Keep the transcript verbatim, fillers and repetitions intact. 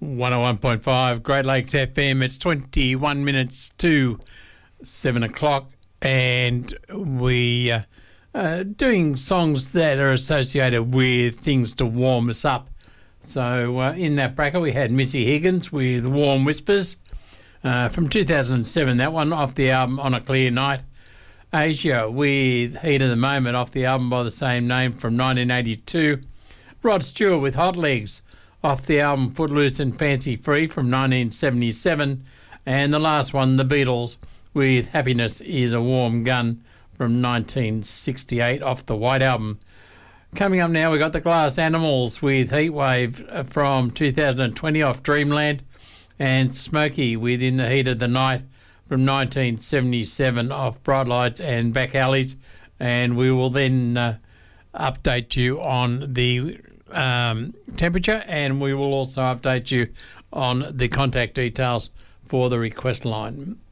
one oh one point five Great Lakes F M. It's twenty-one minutes to seven o'clock, and we uh, uh, doing songs that are associated with things to warm us up. So uh, in that bracket we had Missy Higgins with Warm Whispers uh, from two thousand seven, that one off the album On a Clear Night. Asia with Heat of the Moment off the album by the same name from nineteen eighty-two. Rod Stewart with Hot Legs off the album Footloose and Fancy Free from nineteen seventy-seven. And the last one, The Beatles with Happiness is a Warm Gun from nineteen sixty-eight off the White Album. Coming up now, we got the Glass Animals with Heatwave from two thousand twenty off Dreamland, and Smokey with In the Heat of the Night from nineteen seventy-seven off Bright Lights and Back Alleys. And we will then uh, update you on the um, temperature, and we will also update you on the contact details for the request line.